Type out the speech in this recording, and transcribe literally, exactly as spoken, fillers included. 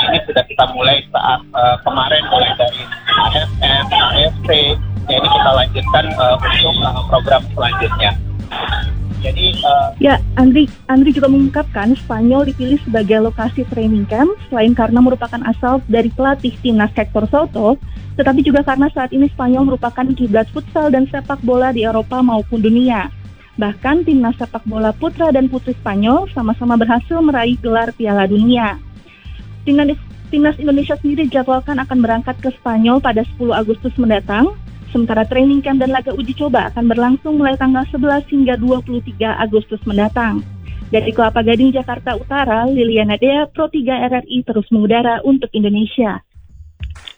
ini sudah kita mulai saat uh, kemarin mulai dari A S M, A F C, ya ini kita lanjutkan uh, untuk uh, program selanjutnya. Jadi, uh, ya, Andri, Andri juga mengungkapkan Spanyol dipilih sebagai lokasi training camp selain karena merupakan asal dari pelatih timnas Hector Soto, tetapi juga karena saat ini Spanyol merupakan kiblat futsal dan sepak bola di Eropa maupun dunia. Bahkan timnas sepak bola putra dan putri Spanyol sama-sama berhasil meraih gelar Piala Dunia. Timnas, timnas Indonesia sendiri dijadwalkan akan berangkat ke Spanyol pada sepuluh Agustus mendatang. Sementara training camp dan laga uji coba akan berlangsung mulai tanggal sebelas hingga dua puluh tiga Agustus mendatang. Dari Kelapa Gading, Jakarta Utara, Liliana Dea, Pro tiga R R I terus mengudara untuk Indonesia.